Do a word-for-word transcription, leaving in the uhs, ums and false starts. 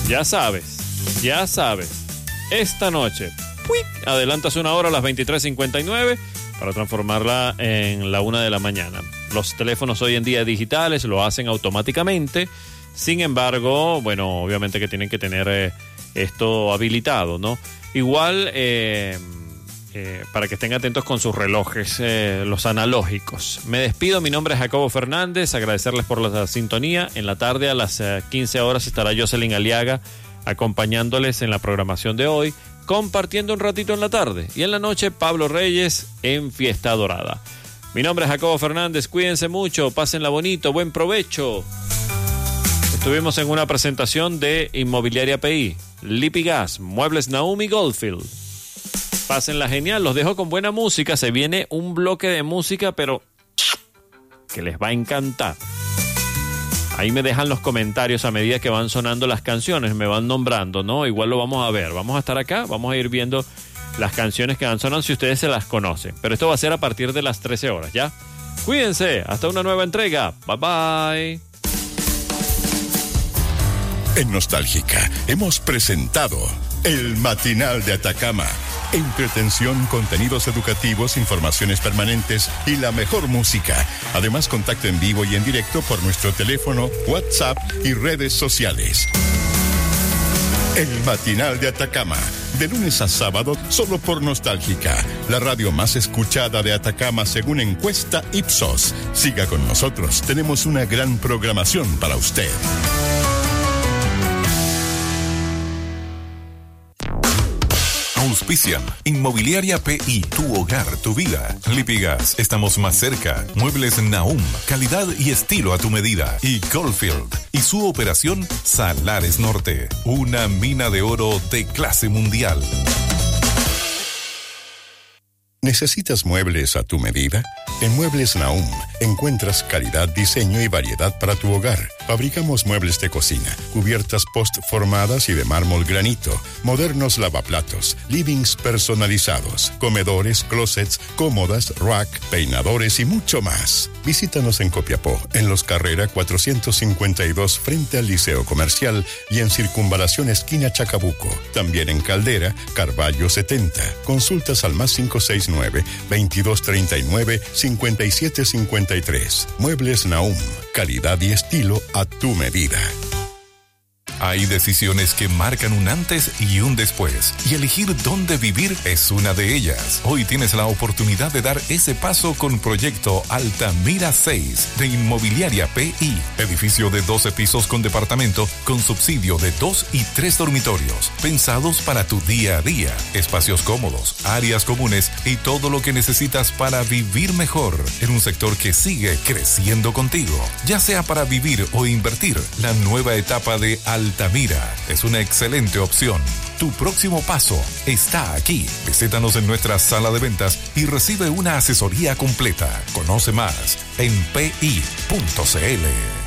Ya sabes, ya sabes. Esta noche, ¡puic!, adelantas una hora a las veintitrés cincuenta y nueve para transformarla en la una de la mañana. Los teléfonos hoy en día digitales lo hacen automáticamente. Sin embargo, bueno, obviamente que tienen que tener eh, esto habilitado, ¿no? Igual, eh, eh, para que estén atentos con sus relojes, eh, los analógicos. Me despido, mi nombre es Jacobo Fernández, agradecerles por la sintonía. En la tarde a las eh, quince horas estará Jocelyn Aliaga acompañándoles en la programación de hoy, compartiendo un ratito en la tarde. Y en la noche, Pablo Reyes en Fiesta Dorada. Mi nombre es Jacobo Fernández, cuídense mucho, pásenla bonito, buen provecho. Estuvimos en una presentación de Inmobiliaria P I, Lipigas, Muebles Naum y Goldfield. Pásenla genial, los dejo con buena música. Se viene un bloque de música, pero que les va a encantar. Ahí me dejan los comentarios a medida que van sonando las canciones, me van nombrando, ¿no? Igual lo vamos a ver. Vamos a estar acá, vamos a ir viendo las canciones que van sonando si ustedes se las conocen. Pero esto va a ser a partir de las trece horas, ¿ya? Cuídense, hasta una nueva entrega. Bye bye. En Nostálgica hemos presentado El Matinal de Atacama. Entretención, contenidos educativos, informaciones permanentes y la mejor música. Además, contacto en vivo y en directo por nuestro teléfono, WhatsApp y redes sociales. El Matinal de Atacama, de lunes a sábado, solo por Nostálgica, la radio más escuchada de Atacama según encuesta Ipsos. Siga con nosotros, tenemos una gran programación para usted. Auspician Inmobiliaria P I, tu hogar, tu vida. Lipigas, estamos más cerca. Muebles Naum, calidad y estilo a tu medida. Y Goldfield y su operación Salares Norte, una mina de oro de clase mundial. ¿Necesitas muebles a tu medida? En Muebles Naum encuentras calidad, diseño y variedad para tu hogar. Fabricamos muebles de cocina, cubiertas post-formadas y de mármol granito, modernos lavaplatos, livings personalizados, comedores, closets, cómodas, rack, peinadores y mucho más. Visítanos en Copiapó, en Los Carrera cuatrocientos cincuenta y dos frente al Liceo Comercial y en Circunvalación esquina Chacabuco. También en Caldera, Carballo setenta. Consultas al más cinco seis nueve, veintidós treinta y nueve, cincuenta y siete cincuenta y tres. Muebles Naum, calidad y estilo a tu medida. Hay decisiones que marcan un antes y un después, y elegir dónde vivir es una de ellas. Hoy tienes la oportunidad de dar ese paso con Proyecto Altamira seis de Inmobiliaria P I. Edificio de doce pisos con departamento, con subsidio de dos y tres dormitorios, pensados para tu día a día. Espacios cómodos, áreas comunes y todo lo que necesitas para vivir mejor en un sector que sigue creciendo contigo. Ya sea para vivir o invertir, la nueva etapa de Altamira Altamira es una excelente opción. Tu próximo paso está aquí. Visítanos en nuestra sala de ventas y recibe una asesoría completa. Conoce más en p i punto c l.